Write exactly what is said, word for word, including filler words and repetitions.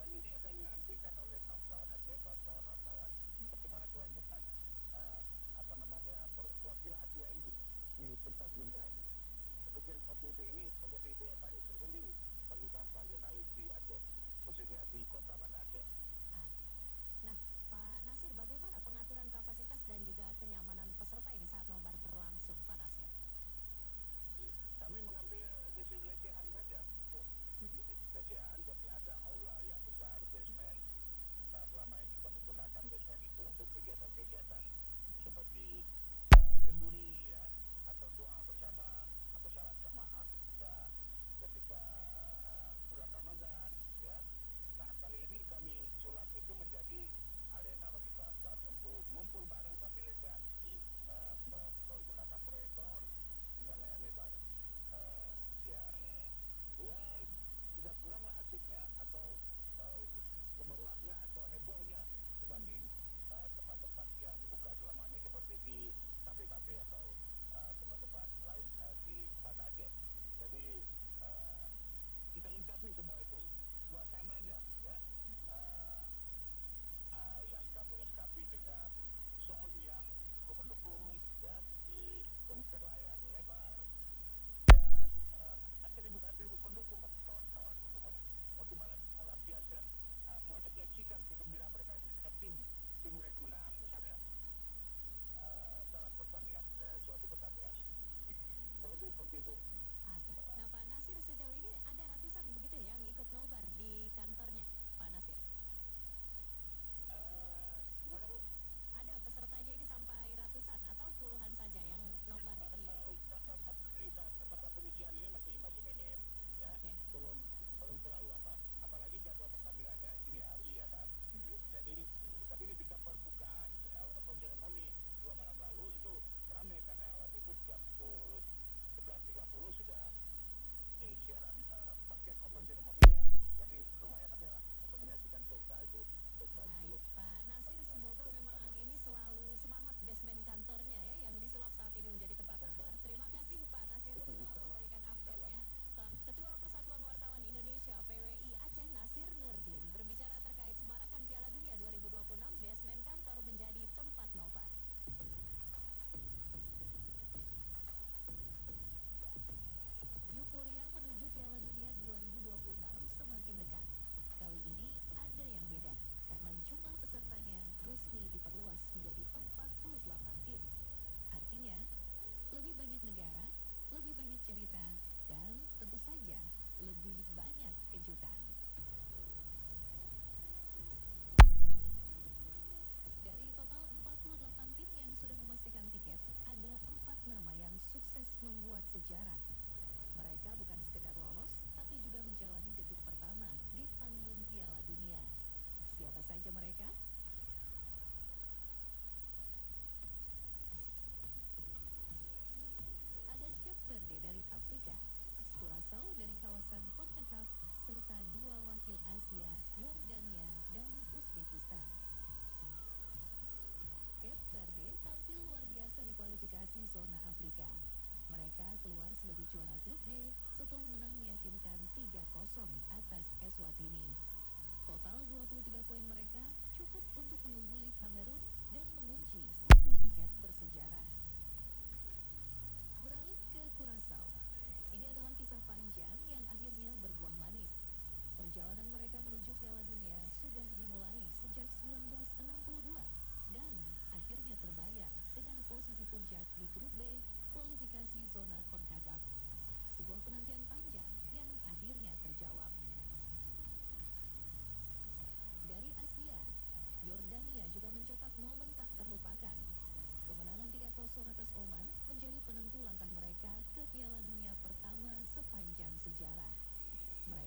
dan ini akan dinantikan oleh kawan-kawan Aceh, kawan-kawan wartawan, bagaimana kelanjutan uh, apa namanya perwakilan Asia ini di pentas dunia ini. Saya pikir seperti itu, ini menjadi daya tarik tersendiri bagi kawan-kawan jurnalis di Aceh, khususnya di kota Banda Aceh. Nah, Pak Nasir, bagaimana pengaturan kapasitas dan juga kenyamanan peserta ini saat nobar berlangsung, Pak Nasir? Kami mengambil sistem lesehan saja, Bu. Mm-hmm. Lesehan, jadi ada aula yang besar, basement. Nah, selama ini kami gunakan basement itu untuk kegiatan-kegiatan seperti uh, genduri ya, atau doa bersama, atau salat jamaah ketika ketika uh, bulan Ramadan ya. Nah, kali ini kami sulap itu menjadi arena bagi kawan-kawan untuk ngumpul bareng sambil lesehan, uh, menggunakan proyektor dengan layar lebar. Uh, yang ya tidak kuranglah asiknya atau uh, gemerlapnya atau hebohnya dibanding uh, tempat-tempat yang dibuka selama ini seperti di kafe-kafe atau uh, tempat-tempat lain uh, di Banda Aceh. Jadi uh, kita lengkapi semua itu suasananya ya, uh, uh, yang kami lengkapi dengan sound yang cukup mendukung ya, kemudian layar lebar dan uh, atribut-atribut pendukung bagi kawan-kawan untuk untuk melampiaskan uh, mengekspresikan kegembiraan mereka ketika tim tim mereka menang misalnya uh, dalam pertandingan uh, suatu pertandingan seperti seperti itu. Oke. Nah, Pak Nasir, sejauh ini ada ratusan begitu yang ikut nobar di kantornya, Pak Nasir? Uh, gimana Bu? Ada pesertanya ini sampai ratusan atau puluhan saja yang nobar di? Uh, kata penisian ini masih masih minim ya, Okay. belum belum terlalu apa, apalagi jadwal pertandingannya dini hari ya kan. Mm-hmm. Jadi tapi ketika perbukaan ataupun seremoni dua malam lalu itu ramai karena waktu itu jam pukul sebelas tiga puluh sudah eh, siaran uh, paket open ceremony ya, jadi lumayan ramai lah untuk menyaksikan pesta itu, pesta sebelum. Baik, Pak Nasir, semoga memang ini selalu semangat basement kantornya ya yang disulap saat ini menjadi tempat nobar. Terima kasih Pak Nasir telah memberikan update-nya. Ketua Persatuan Wartawan Indonesia P W I Aceh Nasir Nurdin berbicara terkait semarakan Piala Dunia dua ribu dua puluh enam, basement kantor menjadi tempat nobar. Euforia menuju Piala Dunia dua ribu dua puluh enam semakin dekat. Kali ini ada yang beda, karena jumlah pesertanya resmi diperluas menjadi empat puluh delapan tim. Artinya, lebih banyak negara, lebih banyak cerita, dan tentu saja lebih banyak kejutan. Dari total empat puluh delapan tim yang sudah memastikan tiket, ada empat nama yang sukses membuat sejarah. Mereka bukan sekedar lolos, tapi juga menjalani debut pertama di panggung Piala Dunia. Siapa saja mereka? Ada Cape Verde dari Afrika, Curaçao dari kawasan CONCACAF, serta dua wakil Asia, Yordania dan Uzbekistan. Cape Verde tampil luar biasa di kualifikasi zona Afrika. Mereka keluar sebagai juara grup D setelah menang meyakinkan tiga kosong atas Eswatini. Total dua puluh tiga poin mereka cukup untuk mengungguli Kamerun dan mengunci satu tiket bersejarah. Beralih ke Curaçao. Ini adalah kisah panjang yang akhirnya